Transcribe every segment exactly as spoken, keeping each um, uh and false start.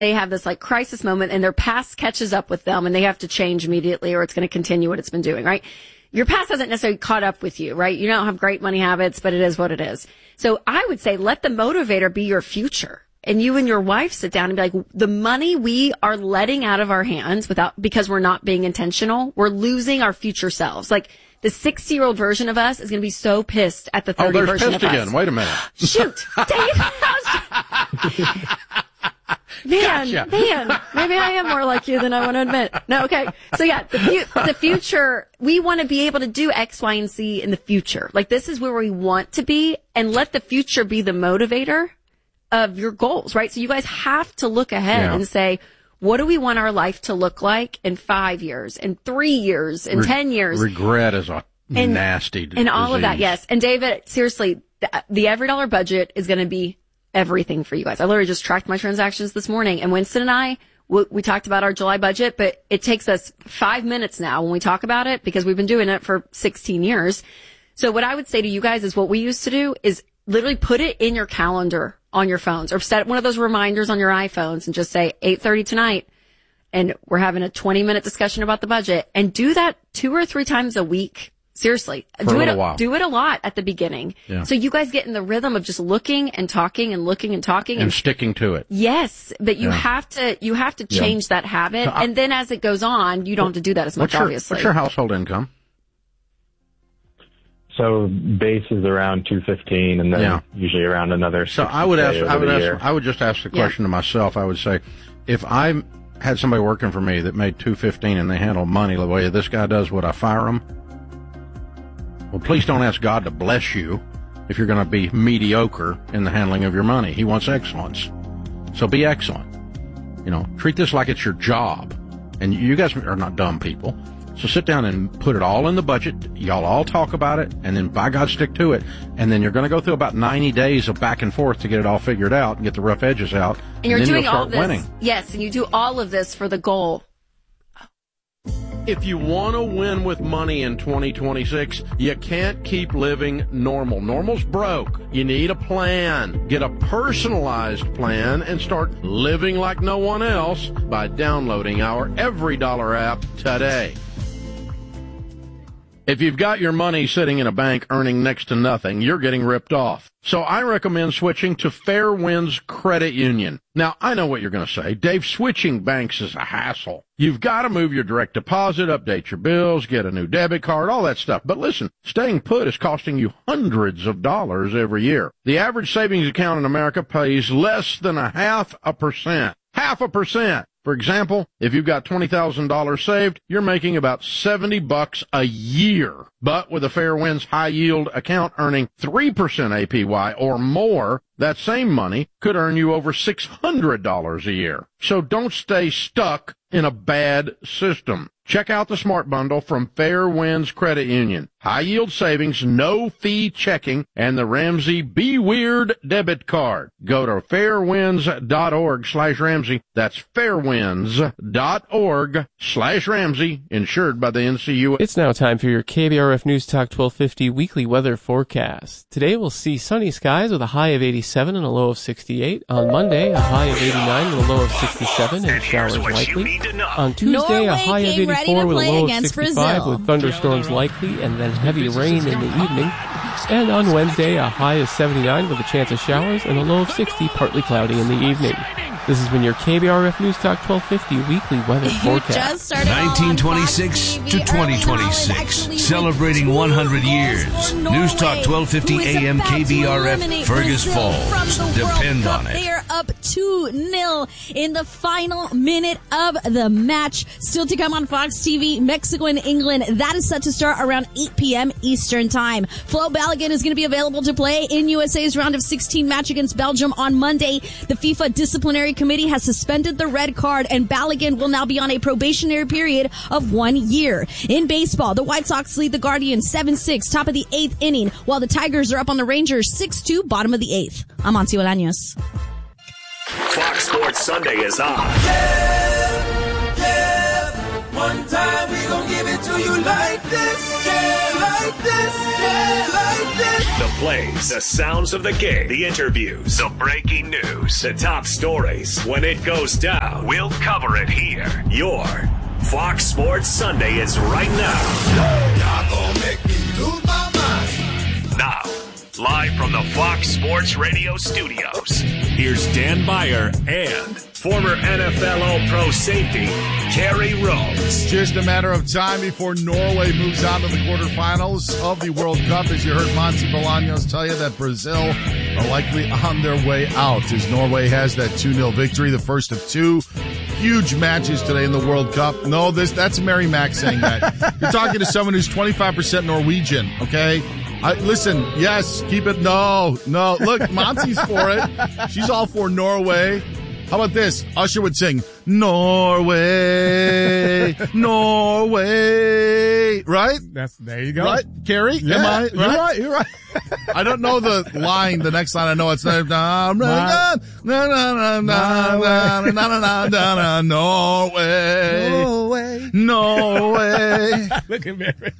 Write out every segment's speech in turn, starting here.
they have this like crisis moment and their past catches up with them and they have to change immediately or it's going to continue what it's been doing, right? Your past hasn't necessarily caught up with you, right? You don't have great money habits, but it is what it is. So I would say let the motivator be your future. And you and your wife sit down and be like, the money we are letting out of our hands without, because we're not being intentional, we're losing our future selves. Like the sixty year old version of us is going to be so pissed at the thirty oh, version of again. us. Again. Wait a minute. Shoot. Dave. Man, gotcha. man, maybe I am more like you than I want to admit. No, okay. So yeah, the, fu- the future, we want to be able to do X, Y, and Z in the future. Like this is where we want to be and let the future be the motivator of your goals, right? So you guys have to look ahead yeah. and say, what do we want our life to look like in five years, in three years, in Re- ten years? Regret is a and, nasty And all disease. of that, yes. And David, seriously, the, the Every Dollar budget is going to be everything for you guys. I literally just tracked my transactions this morning, and Winston and I, we, we talked about our July budget, but it takes us five minutes now when we talk about it because we've been doing it for sixteen years. So what I would say to you guys is what we used to do is literally put it in your calendar on your phones or set one of those reminders on your iPhones and just say eight thirty tonight. And we're having a twenty minute discussion about the budget and do that two or three times a week. Seriously, For do a it, little while. do it a lot at the beginning. Yeah. So you guys get in the rhythm of just looking and talking and looking and talking and, and sticking to it. Yes, but you yeah. have to, you have to change yeah. that habit. So I, and then as it goes on, you don't have to do that as much, what's your, obviously. What's your household income? So base is around two fifteen, and then yeah. usually around another. So I would ask. I would ask. I would just ask the question yeah. to myself. I would say, if I had somebody working for me that made two fifteen and they handle money the way this guy does, would I fire him? Well, please don't ask God to bless you if you're going to be mediocre in the handling of your money. He wants excellence, so be excellent. You know, treat this like it's your job. And you guys are not dumb people. So sit down and put it all in the budget. Y'all all talk about it, and then by God, stick to it. And then you're going to go through about ninety days of back and forth to get it all figured out and get the rough edges out. And, and you're then doing you'll start all this. Winning. Yes, and you do all of this for the goal. If you want to win with money in twenty twenty-six, you can't keep living normal. Normal's broke. You need a plan. Get a personalized plan and start living like no one else by downloading our Every Dollar app today. If you've got your money sitting in a bank earning next to nothing, you're getting ripped off. So I recommend switching to Fairwinds Credit Union. Now, I know what you're going to say. Dave, switching banks is a hassle. You've got to move your direct deposit, update your bills, get a new debit card, all that stuff. But listen, staying put is costing you hundreds of dollars every year. The average savings account in America pays less than a half a percent. Half a percent. For example, if you've got twenty thousand dollars saved, you're making about seventy bucks a year. But with a Fairwinds high yield account earning three percent A P Y or more, that same money could earn you over six hundred dollars a year. So don't stay stuck in a bad system. Check out the Smart Bundle from Fairwinds Credit Union. High yield savings, no fee checking, and the Ramsey Be Weird debit card. Go to fairwinds.org slash Ramsey. That's fairwinds.org slash Ramsey, insured by the N C U A. It's now time for your K B R F News Talk twelve fifty weekly weather forecast. Today we'll see sunny skies with a high of eighty-seven and a low of sixty-eight. On Monday, a high of eighty-nine with a low of sixty-seven and showers likely. On Tuesday, Norway a high of eighty-four with a low of sixty-five with thunderstorms likely and then heavy rain in the evening. And on Wednesday, a high of seventy-nine with a chance of showers and a low of sixty, partly cloudy in the evening. This has been your K B R F News Talk twelve fifty weekly weather forecast. nineteen twenty-six to twenty twenty-six, celebrating one hundred years. News Talk twelve fifty A M K B R F, Fergus Falls. Depend on it. They are up two nil in the final minute of the match. Still to come on Fox T V, Mexico and England. That is set to start around eight p.m. Eastern Time. Flo Balogun is going to be available to play in U S A's round of sixteen match against Belgium on Monday. The FIFA disciplinary committee has suspended the red card, and Balogun will now be on a probationary period of one year. In baseball, the White Sox lead the Guardians seven six, top of the eighth inning, while the Tigers are up on the Rangers six two, bottom of the eighth. I'm Auntie Bolaños. Fox Sports Sunday is on. Yeah, yeah. One time we gon' give it to you like this. Yeah, like this. Yeah, like this. The plays, the sounds of the game, the interviews, the breaking news, the top stories. When it goes down, we'll cover it here. Your Fox Sports Sunday is right now. Y'all gonna make me lose my mind. Now, live from the Fox Sports Radio studios, here's Dan Beyer and former N F L All-Pro safety, Kerry Rhodes. Just a matter of time before Norway moves on to the quarterfinals of the World Cup. As you heard Monty Bolaños tell you that Brazil are likely on their way out as Norway has that two nil victory, the first of two huge matches today in the World Cup. No, this that's Mary Mack saying that. You're talking to someone who's twenty-five percent Norwegian, okay? I, listen, yes, keep it. No, no. Look, Monty's for it. She's all for Norway. How about this? Usher would sing, Norway, Norway, right? That's, there you go. Right, Kerry? Yeah, Am I, right? You're right, you're right. I don't know the line, the next line I know it's, na na na na na na na na Norway, Norway, Norway. Look at Mary.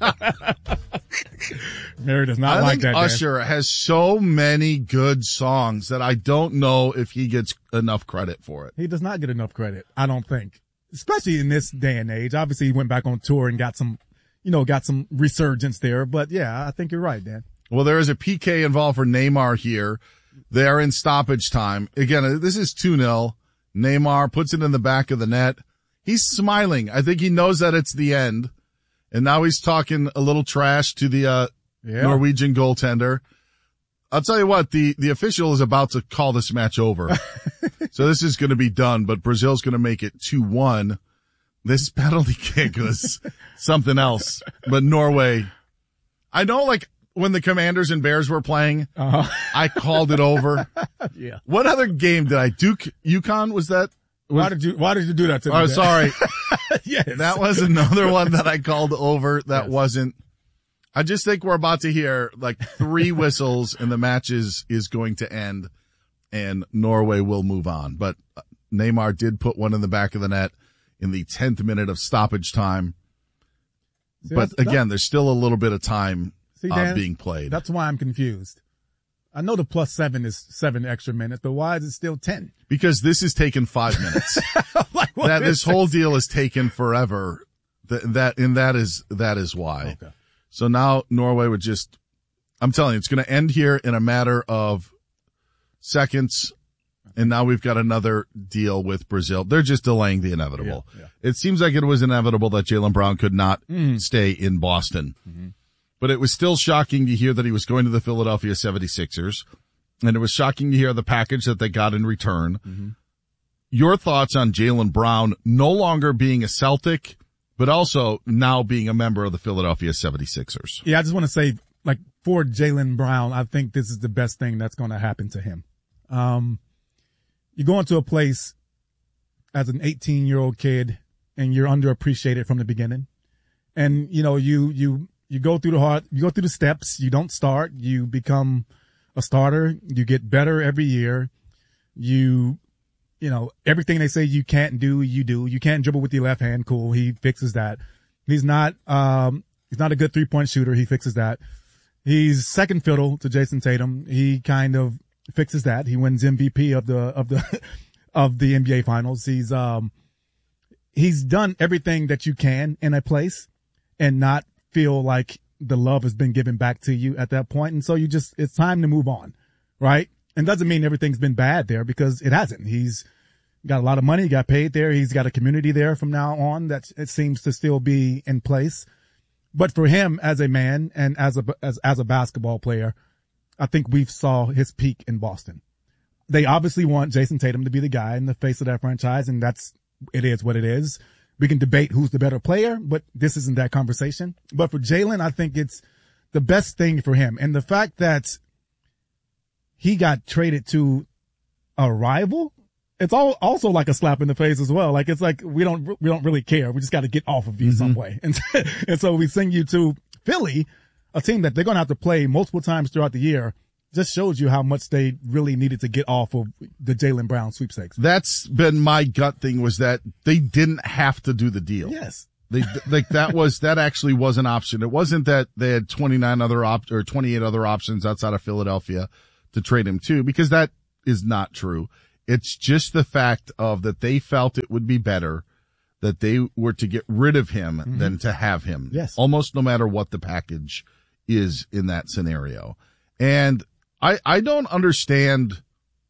Mary does not I like think that. Usher Dan. has so many good songs that I don't know if he gets enough credit for it. He does not get enough credit, I don't think. Especially in this day and age. Obviously, he went back on tour and got some, you know, got some resurgence there. But yeah, I think you're right, Dan. Well, there is a P K involved for Neymar here. They are in stoppage time. Again, this is two nil. Neymar puts it in the back of the net. He's smiling. I think he knows that it's the end. And now he's talking a little trash to the uh yeah. Norwegian goaltender. I'll tell you what, the, the official is about to call this match over. So this is going to be done, but Brazil's going to make it two one. This penalty kick was something else. But Norway, I know, like, when the Commanders and Bears were playing, uh-huh. I called it over. Yeah. What other game did I, Duke, UConn, was that? Was, why did you, why did you do that to me? Oh, sorry. Yes. That was another one that I called over. That yes. wasn't. I just think we're about to hear like three whistles and the match is, is going to end and Norway will move on. But Neymar did put one in the back of the net in the tenth minute of stoppage time. See, but again, there's still a little bit of time see, Dan, uh, being played. That's why I'm confused. I know the plus seven is seven extra minutes, but why is it still ten? Because this has taken five minutes. Like, that this whole deal has taken forever. That, that, and that is, that is why. Okay. So now Norway would just, I'm telling you, it's going to end here in a matter of seconds. And now we've got another deal with Brazil. They're just delaying the inevitable. Yeah, yeah. It seems like it was inevitable that Jaylen Brown could not mm. stay in Boston. Mm-hmm. But it was still shocking to hear that he was going to the Philadelphia seventy-sixers. And it was shocking to hear the package that they got in return. Mm-hmm. Your thoughts on Jaylen Brown no longer being a Celtic, but also now being a member of the Philadelphia seventy-sixers. Yeah, I just want to say, like, for Jaylen Brown, I think this is the best thing that's going to happen to him. Um, you go into a place as an eighteen-year-old kid, and you're underappreciated from the beginning. And, you know, you, you, you go through the hard, you go through the steps. You don't start. You become a starter. You get better every year. You, you know, everything they say you can't do, you do. You can't dribble with your left hand. Cool. He fixes that. He's not, um, he's not a good three point shooter. He fixes that. He's second fiddle to Jason Tatum. He kind of fixes that. He wins M V P of the, of the, of the N B A finals. He's, um, he's done everything that you can in a place and not feel like the love has been given back to you at that point. And so you just, it's time to move on, right? And doesn't mean everything's been bad there because it hasn't. He's got a lot of money, got paid there. He's got a community there from now on that it seems to still be in place. But for him as a man and as a, as, as a basketball player, I think we've saw his peak in Boston. They obviously want Jason Tatum to be the guy in the face of that franchise. And that's, it is what it is. We can debate who's the better player, but this isn't that conversation. But for Jaylen, I think it's the best thing for him. And the fact that he got traded to a rival, it's all also like a slap in the face as well. Like, it's like, we don't, we don't really care. We just got to get off of you mm-hmm. some way. And, and so we send you to Philly, a team that they're going to have to play multiple times throughout the year. Just shows you how much they really needed to get off of the Jaylen Brown sweepstakes. That's been my gut thing, was that they didn't have to do the deal. Yes. They like that was that actually was an option. It wasn't that they had twenty-nine other op or twenty-eight other options outside of Philadelphia to trade him to, because that is not true. It's just the fact of that they felt it would be better that they were to get rid of him mm-hmm. than to have him. Yes. Almost no matter what the package is in that scenario. And I, I don't understand,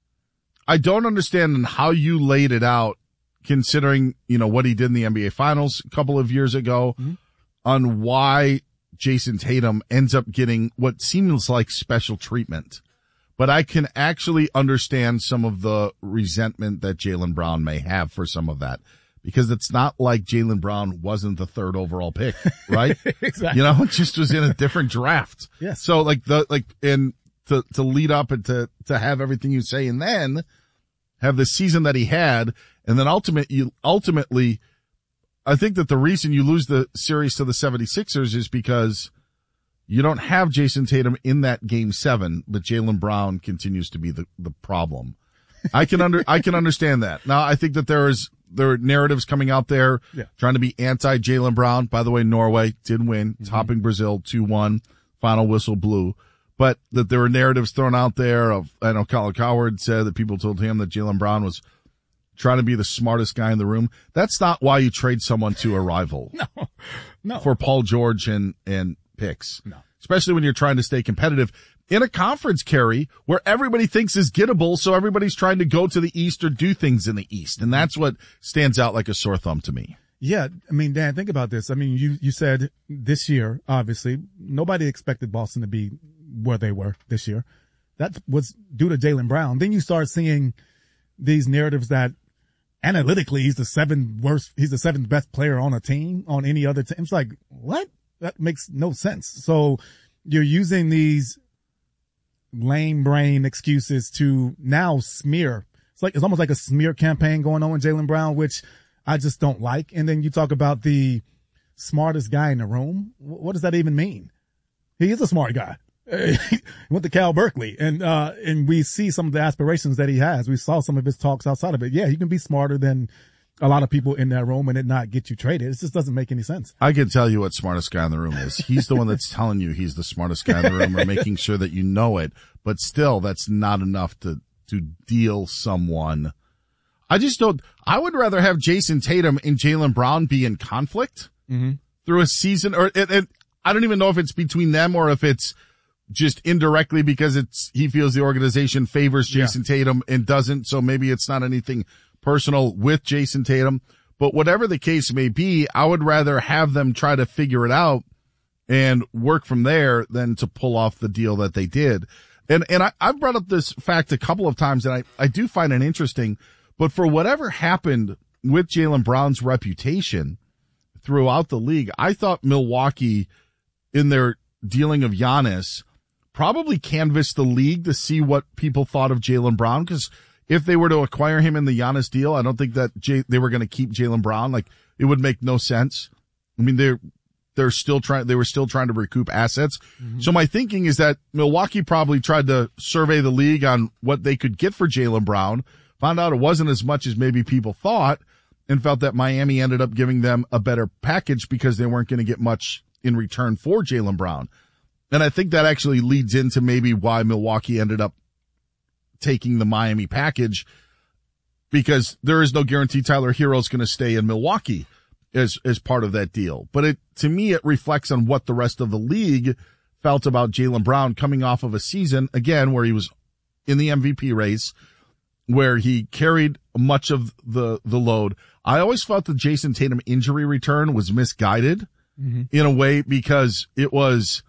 I don't understand how you laid it out, considering, you know, what he did in the N B A Finals a couple of years ago, mm-hmm. on why Jason Tatum ends up getting what seems like special treatment. But I can actually understand some of the resentment that Jaylen Brown may have for some of that, because it's not like Jaylen Brown wasn't the third overall pick, right? Exactly. You know, it just was in a different draft. Yes. So like the, like, and to, to lead up and to, to have everything you say and then have the season that he had, and then ultimate, you, ultimately, I think that the reason you lose the series to the seventy-sixers is because you don't have Jason Tatum in that game seven, but Jaylen Brown continues to be the, the problem. I can under, I can understand that. Now, I think that there is, there are narratives coming out there yeah. trying to be anti Jaylen Brown. By the way, Norway did win, mm-hmm. topping Brazil two one, final whistle blew. But that there were narratives thrown out there of, I know Colin Cowherd said that people told him that Jaylen Brown was trying to be the smartest guy in the room. That's not why you trade someone to a rival. no, no. For Paul George and, and picks. No. Especially when you're trying to stay competitive in a conference, Kerry, where everybody thinks is gettable. So everybody's trying to go to the East or do things in the East. And that's what stands out like a sore thumb to me. Yeah. I mean, Dan, think about this. I mean, you, you said this year, obviously, nobody expected Boston to be where they were this year. That was due to Jaylen Brown. Then you start seeing these narratives that analytically he's the seventh worst, he's the seventh best player on a team, on any other team. It's like, what? That makes no sense. So you're using these lame brain excuses to now smear. It's like, it's almost like a smear campaign going on with Jaylen Brown, which I just don't like. And then you talk about the smartest guy in the room. What does that even mean? He is a smart guy. He went to Cal Berkeley, and, uh, and we see some of the aspirations that he has. We saw some of his talks outside of it. Yeah, he can be smarter than a lot of people in that room and it not get you traded. It just doesn't make any sense. I can tell you what smartest guy in the room is. He's the one that's telling you he's the smartest guy in the room or making sure that you know it. But still, that's not enough to, to deal someone. I just don't, I would rather have Jason Tatum and Jaylen Brown be in conflict mm-hmm. through a season, or it, it, I don't even know if it's between them or if it's just indirectly because it's, he feels the organization favors Jason yeah. Tatum and doesn't. So maybe it's not anything personal with Jason Tatum, but whatever the case may be, I would rather have them try to figure it out and work from there than to pull off the deal that they did. And, and I, I've brought up this fact a couple of times and I, I do find it interesting, but for whatever happened with Jaylen Brown's reputation throughout the league, I thought Milwaukee in their dealing of Giannis probably canvassed the league to see what people thought of Jaylen Brown, because if they were to acquire him in the Giannis deal, I don't think that Jay, they were going to keep Jaylen Brown. Like, it would make no sense. I mean, they're, they're still trying, they were still trying to recoup assets. Mm-hmm. So my thinking is that Milwaukee probably tried to survey the league on what they could get for Jaylen Brown, found out it wasn't as much as maybe people thought, and felt that Miami ended up giving them a better package because they weren't going to get much in return for Jaylen Brown. And I think that actually leads into maybe why Milwaukee ended up taking the Miami package, because there is no guarantee Tyler Hero's going to stay in Milwaukee as, as part of that deal. But it, to me, it reflects on what the rest of the league felt about Jaylen Brown coming off of a season, again, where he was in the M V P race, where he carried much of the, the load. I always felt the Jason Tatum injury return was misguided mm-hmm. in a way, because it was,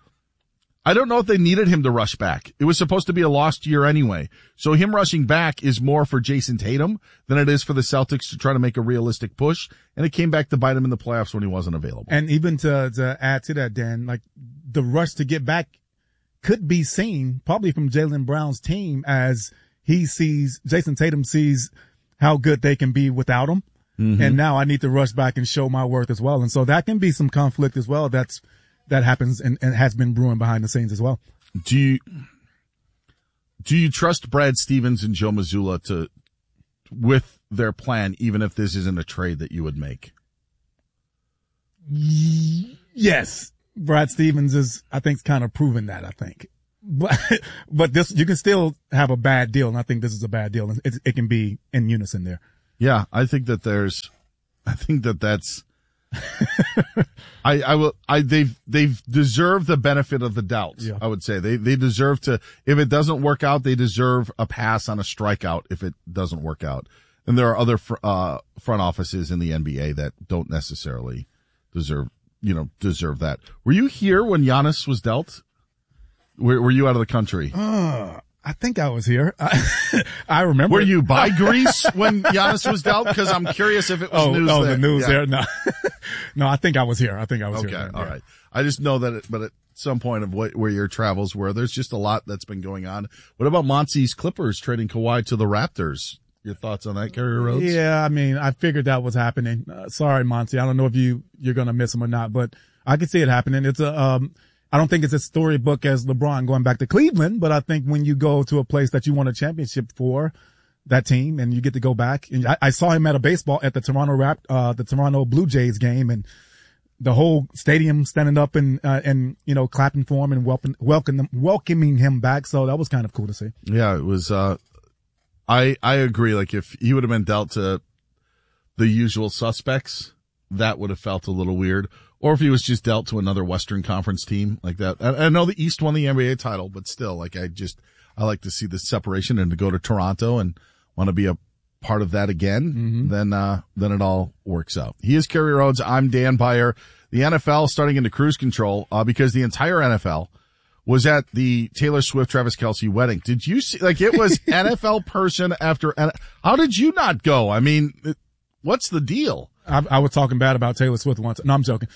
I don't know if they needed him to rush back. It was supposed to be a lost year anyway. So him rushing back is more for Jason Tatum than it is for the Celtics to try to make a realistic push. And it came back to bite him in the playoffs when he wasn't available. And even to, to add to that, Dan, like the rush to get back could be seen probably from Jaylen Brown's team as he sees, Jason Tatum sees how good they can be without him. Mm-hmm. And now I need to rush back and show my worth as well. And so that can be some conflict as well. That's, that happens and, and has been brewing behind the scenes as well. Do you, do you trust Brad Stevens and Joe Mazzulla to, with their plan, even if this isn't a trade that you would make? Yes. Brad Stevens is, I think, kind of proven that, I think. But, but this, you can still have a bad deal, and I think this is a bad deal, and it, it can be in unison there. Yeah, I think that there's, I think that that's, I, I will, I, they've, they've deserved the benefit of the doubt. Yeah. I would say they, they deserve to, if it doesn't work out, they deserve a pass on a strikeout if it doesn't work out. And there are other, fr- uh, front offices in the N B A that don't necessarily deserve, you know, deserve that. Were you here when Giannis was dealt? Were, were you out of the country? Uh, I think I was here. I, I remember. Were you by Greece when Giannis was dealt? Because I'm curious if it was oh, news oh, there. the news yeah. there. No, no, I think I was here. I think I was okay, here. Okay, all yeah. right. I just know that, it, but at some point of what, where your travels were, there's just a lot that's been going on. What about Monty's Clippers trading Kawhi to the Raptors? Your thoughts on that, Carrier Rhodes? Yeah, I mean, I figured that was happening. Uh, sorry, Monty. I don't know if you, you're going to miss him or not, but I can see it happening. It's a, um, I don't think it's a storybook as LeBron going back to Cleveland, but I think when you go to a place that you won a championship for, that team, and you get to go back, and I, I saw him at a baseball at the Toronto Rap, uh, the Toronto Blue Jays game, and the whole stadium standing up and, uh, and, you know, clapping for him and welcoming, welcoming, welcoming him back. So that was kind of cool to see. Yeah, it was, uh, I, I agree. Like if he would have been dealt to the usual suspects, that would have felt a little weird. Or if he was just dealt to another Western Conference team like that. I, I know the East won the N B A title, but still, like I just, I like to see the separation and to go to Toronto and want to be a part of that again. Mm-hmm. Then, uh, then it all works out. He is Kerry Rhodes. I'm Dan Beyer. The N F L starting into cruise control, uh, because the entire N F L was at the Taylor Swift Travis Kelce wedding. Did you see, like it was N F L person after, how did you not go? I mean, it, what's the deal? I, I was talking bad about Taylor Swift once. No, I'm joking.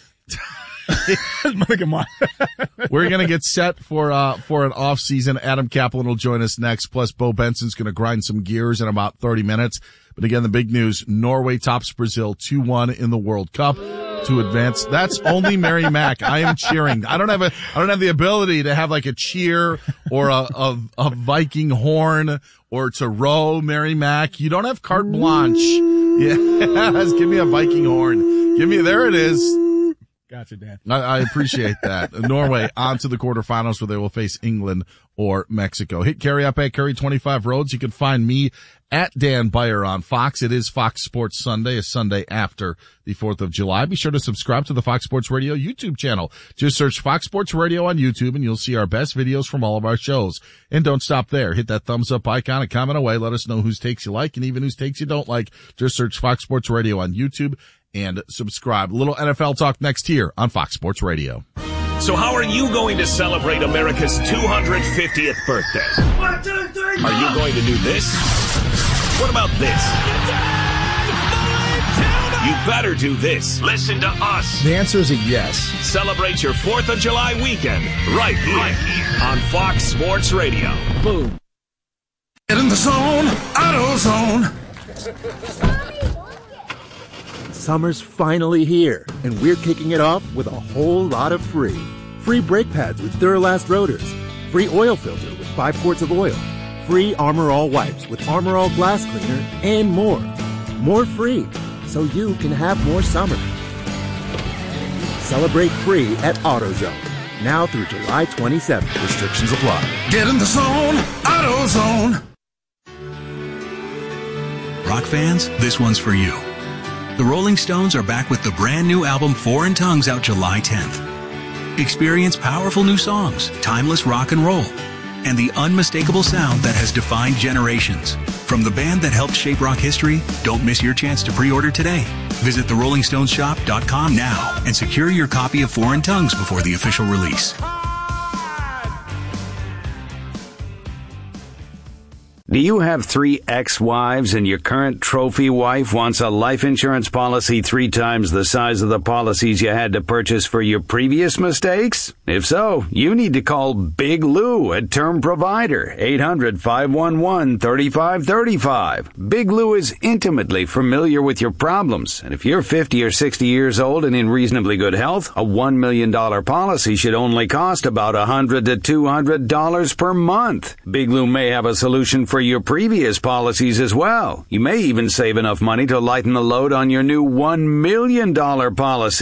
Look at mine. We're going to get set for, uh, for an off season. Adam Kaplan will join us next. Plus Bo Benson's going to grind some gears in about thirty minutes. But again, the big news, Norway tops Brazil two one in the World Cup to advance. That's only Mary Mack. I am cheering. I don't have a, I don't have the ability to have like a cheer or a, a, a Viking horn or to row Mary Mack. You don't have carte blanche. Yes. Give me a Viking horn. Give me, there it is. Gotcha, Dan. I, I appreciate that. Norway on to the quarterfinals where they will face England or Mexico. Hit Kerry up at Kerry twenty-five Roads. You can find me at Dan Beyer on Fox. It is Fox Sports Sunday, a Sunday after the fourth of July. Be sure to subscribe to the Fox Sports Radio YouTube channel. Just search Fox Sports Radio on YouTube and you'll see our best videos from all of our shows. And don't stop there. Hit that thumbs up icon and comment away. Let us know whose takes you like and even whose takes you don't like. Just search Fox Sports Radio on YouTube and subscribe. A little N F L talk next here on Fox Sports Radio. So how are you going to celebrate America's two hundred fiftieth birthday? One, two, three, are you going to do this? What about this? You better do this. Listen to us. The answer is a yes. Celebrate your fourth of July weekend right here, right here. On Fox Sports Radio. Boom. Get in the zone, AutoZone. Summer's finally here, and we're kicking it off with a whole lot of free. Free brake pads with Duralast rotors. Free oil filter with five quarts of oil. Free Armor All wipes with Armor All glass cleaner, and more. More free, so you can have more summer. Celebrate free at AutoZone. Now through July twenty-seventh. Restrictions apply. Get in the zone, AutoZone. Rock fans, this one's for you. The Rolling Stones are back with the brand new album Foreign Tongues out July tenth. Experience powerful new songs, timeless rock and roll, and the unmistakable sound that has defined generations. From the band that helped shape rock history, don't miss your chance to pre-order today. Visit the rolling stones shop dot com now and secure your copy of Foreign Tongues before the official release. Do you have three ex-wives and your current trophy wife wants a life insurance policy three times the size of the policies you had to purchase for your previous mistakes? If so, you need to call Big Lou at Term Provider, eight hundred, five one one, three five three five. Big Lou is intimately familiar with your problems, and if you're fifty or sixty years old and in reasonably good health, a one million dollars policy should only cost about one hundred to two hundred dollars per month. Big Lou may have a solution for your previous policies as well. You may even save enough money to lighten the load on your new one million dollars policy.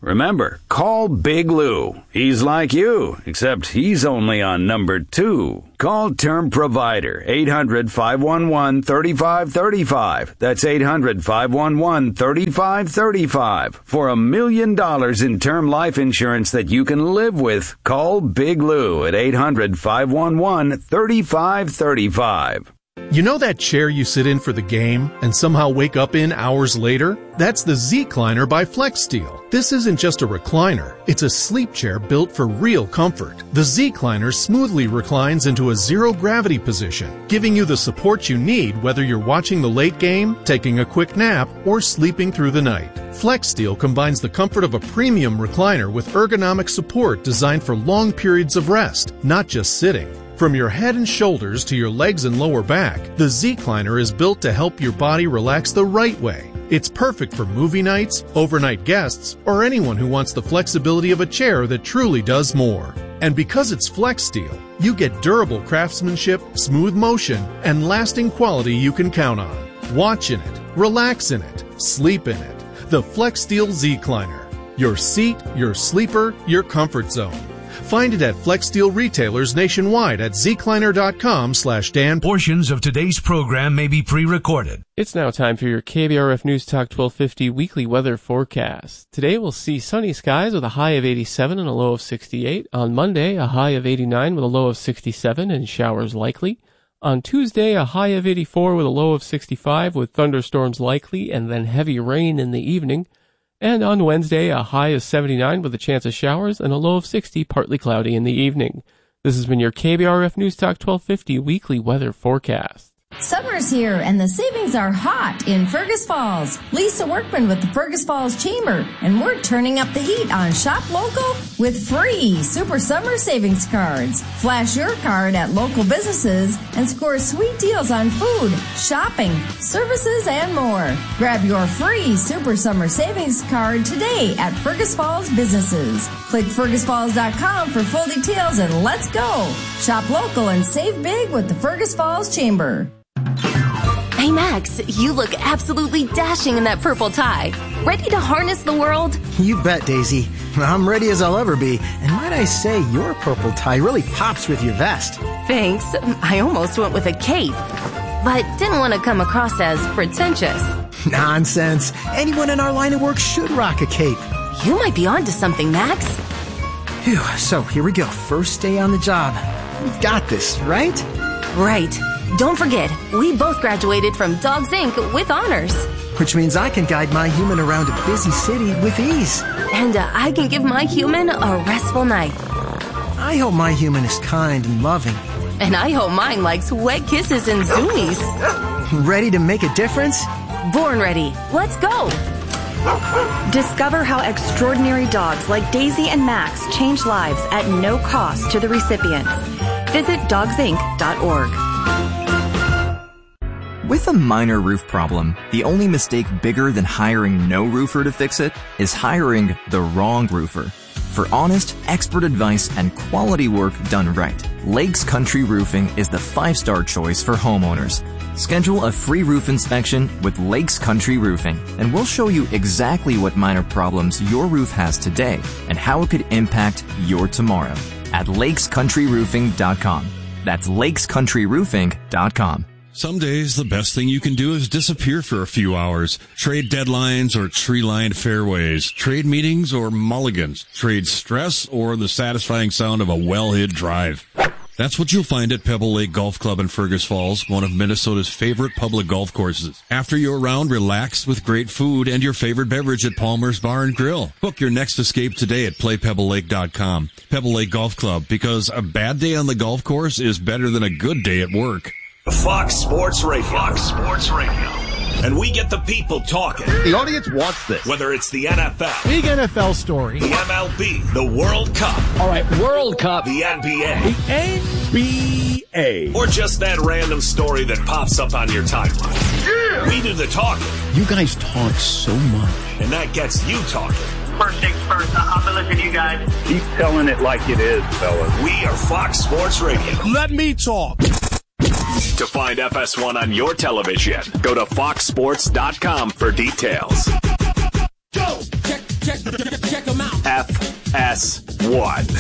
Remember, call Big Lou. He's like you, except he's only on number two. Call Term Provider, eight hundred, five one one, three five three five. That's eight hundred, five one one, three five three five. For a million dollars in term life insurance that you can live with, call Big Lou at eight hundred, five one one, three five three five. You know that chair you sit in for the game and somehow wake up in hours later? That's the Z-Cliner by FlexSteel. This isn't just a recliner. It's a sleep chair built for real comfort. The Z-Cliner smoothly reclines into a zero-gravity position, giving you the support you need whether you're watching the late game, taking a quick nap, or sleeping through the night. FlexSteel combines the comfort of a premium recliner with ergonomic support designed for long periods of rest, not just sitting. From your head and shoulders to your legs and lower back, the Z-Cliner is built to help your body relax the right way. It's perfect for movie nights, overnight guests, or anyone who wants the flexibility of a chair that truly does more. And because it's FlexSteel, you get durable craftsmanship, smooth motion, and lasting quality you can count on. Watch in it, relax in it, sleep in it. The FlexSteel Z-Cliner. Your seat, your sleeper, your comfort zone. Find it at FlexSteel retailers nationwide at zcliner.com slash Dan. Portions of today's program may be pre-recorded. It's now time for your K B R F News Talk twelve fifty weekly weather forecast. Today we'll see sunny skies with a high of eighty-seven and a low of sixty-eight. On Monday, a high of eighty-nine with a low of sixty-seven and showers likely. On Tuesday, a high of eighty-four with a low of sixty-five with thunderstorms likely and then heavy rain in the evening. And on Wednesday, a high of seventy-nine with a chance of showers and a low of sixty, partly cloudy in the evening. This has been your K B R F News Talk twelve fifty weekly weather forecast. Summer's here and the savings are hot in Fergus Falls. Lisa Workman with the Fergus Falls Chamber, and we're turning up the heat on Shop Local with free Super Summer Savings Cards. Flash your card at local businesses and score sweet deals on food, shopping, services, and more. Grab your free Super Summer Savings Card today at Fergus Falls businesses. Click fergus falls dot com for full details and let's go. Shop local and save big with the Fergus Falls Chamber. Hey Max, you look absolutely dashing in that purple tie. Ready to harness the world? You bet, Daisy. I'm ready as I'll ever be. And might I say, your purple tie really pops with your vest. Thanks. I almost went with a cape, but didn't want to come across as pretentious. Nonsense. Anyone in our line of work should rock a cape. You might be onto something, Max. Phew, so here we go. First day on the job. We've got this, right? Right. Don't forget, we both graduated from Dogs Incorporated with honors. Which means I can guide my human around a busy city with ease. And uh, I can give my human a restful night. I hope my human is kind and loving. And I hope mine likes wet kisses and zoomies. Ready to make a difference? Born ready. Let's go. Discover how extraordinary dogs like Daisy and Max change lives at no cost to the recipients. Visit dogs inc dot org. With a minor roof problem, the only mistake bigger than hiring no roofer to fix it is hiring the wrong roofer. For honest, expert advice and quality work done right, Lakes Country Roofing is the five-star choice for homeowners. Schedule a free roof inspection with Lakes Country Roofing, and we'll show you exactly what minor problems your roof has today and how it could impact your tomorrow at lakes country roofing dot com. That's lakes country roofing dot com. Some days, the best thing you can do is disappear for a few hours. Trade deadlines or tree-lined fairways. Trade meetings or mulligans. Trade stress or the satisfying sound of a well-hit drive. That's what you'll find at Pebble Lake Golf Club in Fergus Falls, one of Minnesota's favorite public golf courses. After your round, relax with great food and your favorite beverage at Palmer's Bar and Grill. Book your next escape today at play pebble lake dot com. Pebble Lake Golf Club, because a bad day on the golf course is better than a good day at work. Fox Sports Radio. Fox Sports Radio. And we get the people talking. The audience wants this. Whether it's the N F L. Big N F L story. The M L B. The World Cup. All right, World Cup. The N B A. The N B A. Or just that random story that pops up on your timeline. Yeah. We do the talking. You guys talk so much. And that gets you talking. First things first, I'm going to listen to you guys. Keep telling it like it is, fellas. We are Fox Sports Radio. Let me talk. To find F S one on your television, go to fox sports dot com for details. Go! Check, check. Check them out. F S one.